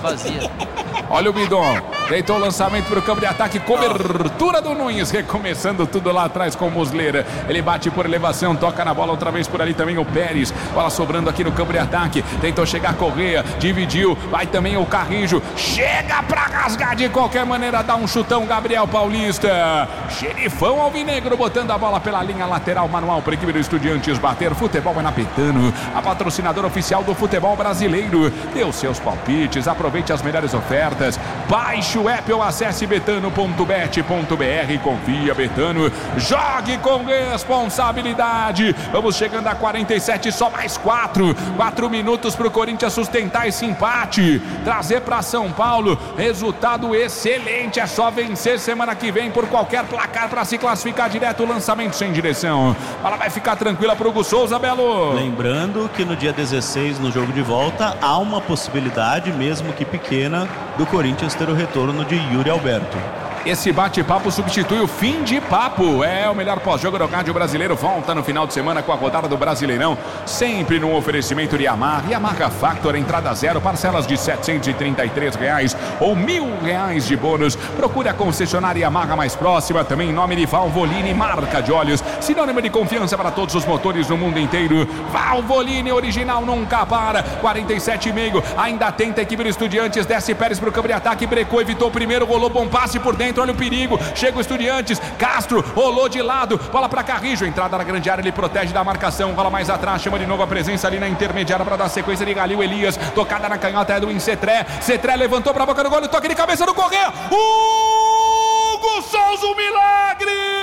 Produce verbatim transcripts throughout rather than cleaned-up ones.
vazia. Olha o Bidon, deitou o lançamento para o campo de ataque, cobertura do Nunes, recomeçando tudo lá atrás com o Muslera. Ele bate por elevação, toca na bola outra vez por ali também o Pérez. Bola sobrando aqui no campo de ataque, tentou chegar a Correa, dividiu, vai também o Carrijo, chega para rasgar de qualquer maneira, dá um chutão Gabriel Paulista. Xerifão alvinegro botando a bola pela linha lateral, manual para a equipe do Estudiantes bater. Futebol é na Betano, a patrocinadora oficial do futebol brasileiro. Dê os seus palpites, aproveite as melhores ofertas. Baixe o app ou acesse betano ponto bet ponto br. Confia, Betano. Jogue com responsabilidade. Vamos chegando a quarenta e sete, só mais quatro. Quatro minutos para o Corinthians sustentar esse empate. Trazer para São Paulo. Resultado excelente. É só vencer semana que vem por qualquer placar para se classificar direto. O lançamento sem direção. Ela vai ficar tranquila para o Hugo Souza, Belo. Lembrando que no dia dezesseis, no jogo de volta, há uma possibilidade, mesmo que pequena, do Corinthians ter o retorno de Yuri Alberto. Esse bate-papo substitui o fim de papo. É o melhor pós-jogo do rádio brasileiro. Volta no final de semana com a rodada do Brasileirão. Sempre no oferecimento de Yamaha. Yamaha Factor, entrada zero, parcelas de setecentos e trinta e três reais ou mil reais de bônus. Procure a concessionária Yamaha mais próxima. Também em nome de Valvoline, marca de óleos. Sinônimo de confiança para todos os motores no mundo inteiro. Valvoline, original, nunca para. quarenta e sete e meio. Ainda tenta a equipe do Estudiantes. Desce Pérez para o campo de ataque. Brecou, evitou o primeiro. Rolou bom passe por dentro. Olha o perigo, chega o Estudiantes, Castro, rolou de lado, bola para Carrijo, entrada na grande área, ele protege da marcação, rola mais atrás, chama de novo a presença ali na intermediária para dar sequência de Galil Elias, tocada na canhota é do Cetré, Cetré levantou para a boca do gol, toque de cabeça do Correa, Hugo Souza, um milagre!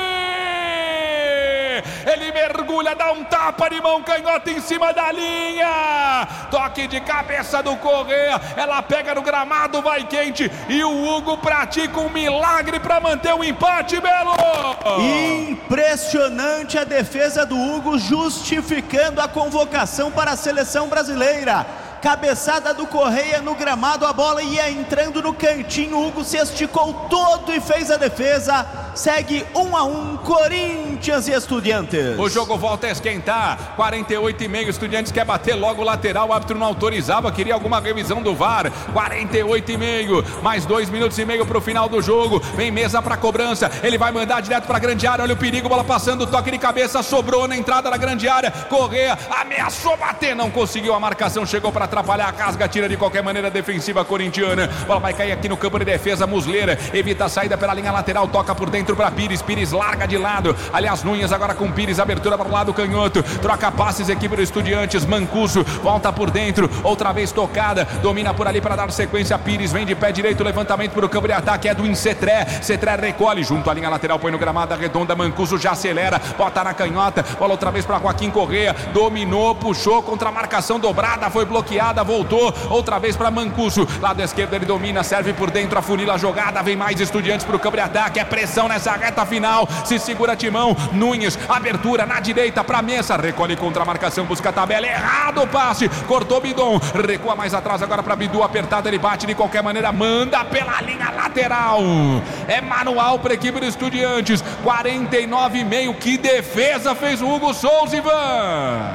Ele mergulha, dá um tapa de mão canhota em cima da linha. Toque de cabeça do Correa. Ela pega no gramado, vai quente. E o Hugo pratica um milagre para manter o empate, Belo. Impressionante a defesa do Hugo, justificando a convocação para a seleção brasileira. Cabeçada do Correa no gramado, a bola ia entrando no cantinho, o Hugo se esticou todo e fez a defesa. Segue um a um, Corinthians e Estudiantes. O jogo volta a esquentar, quarenta e oito e meio, Estudiantes quer bater logo o lateral, o árbitro não autorizava, queria alguma revisão do V A R. Quarenta e oito e meio, mais dois minutos e meio para o final do jogo. Vem Mesa para cobrança, ele vai mandar direto para a grande área, olha o perigo, bola passando, toque de cabeça, sobrou na entrada da grande área. Correa ameaçou bater, não conseguiu a marcação, chegou para atrapalhar, a casga tira de qualquer maneira a defensiva corintiana. Bola vai cair aqui no campo de defesa, Muslera evita a saída pela linha lateral, toca por dentro para Pires, Pires larga de lado, aliás Nunes agora com Pires, abertura para o lado canhoto, troca passes, equipe do Estudiantes, Mancuso volta por dentro, outra vez tocada, domina por ali para dar sequência, Pires vem de pé direito, levantamento para o campo de ataque, é do Cetré, Cetré recolhe junto à linha lateral, põe no gramado, arredonda, Mancuso já acelera, bota na canhota, bola outra vez para Joaquim Correa, dominou, puxou contra a marcação dobrada, foi bloqueada, voltou, outra vez para Mancuso, lado esquerdo ele domina, serve por dentro, afunila a jogada, vem mais Estudiantes para o campo de ataque, é pressão nessa reta final, se segura Timão, Nunes, abertura na direita para Mesa, recolhe contra a marcação, busca a tabela, errado o passe, cortou Bidon, recua mais atrás agora para Bidu, apertado, ele bate de qualquer maneira, manda pela linha lateral, é manual para a equipe do Estudiantes, quarenta e nove e meio, que defesa fez o Hugo Souza, Ivan!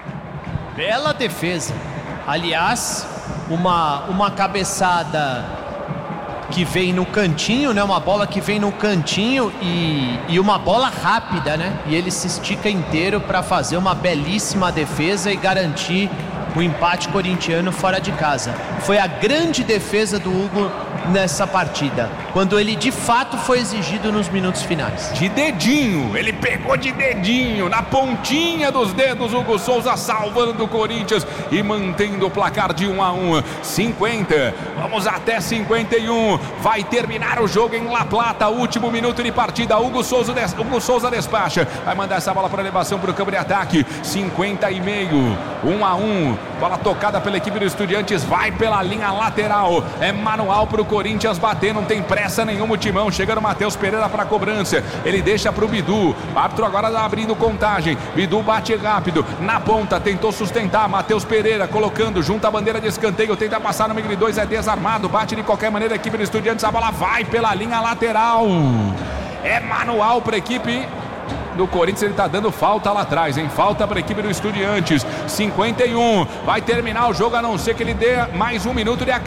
Bela defesa, aliás, uma, uma cabeçada que vem no cantinho, né? Uma bola que vem no cantinho e, e uma bola rápida, né? E ele se estica inteiro para fazer uma belíssima defesa e garantir o empate corintiano fora de casa. Foi a grande defesa do Hugo nessa partida, quando ele de fato foi exigido nos minutos finais. De dedinho, ele pegou de dedinho, na pontinha dos dedos, Hugo Souza salvando o Corinthians e mantendo o placar de um a um. cinquenta, vamos até cinquenta e um, vai terminar o jogo em La Plata, último minuto de partida, Hugo Souza, des... Hugo Souza despacha, vai mandar essa bola para elevação para o campo de ataque, cinquenta e meio, um a um, bola tocada pela equipe do Estudiantes, vai pela linha lateral, é manual para o Corinthians bater, não tem pressa nenhuma o Timão, chegando o Matheus Pereira para a cobrança, ele deixa para o Bidu, o árbitro agora tá abrindo contagem, Bidu bate rápido, na ponta, tentou sustentar, Matheus Pereira colocando, junto à bandeira de escanteio, tenta passar no meio de dois, é desarmado, bate de qualquer maneira a equipe do Estudiantes, a bola vai pela linha lateral, é manual para a equipe do Corinthians, ele tá dando falta lá atrás, hein? Falta para a equipe do Estudiantes, cinquenta e um, vai terminar o jogo a não ser que ele dê mais um minuto de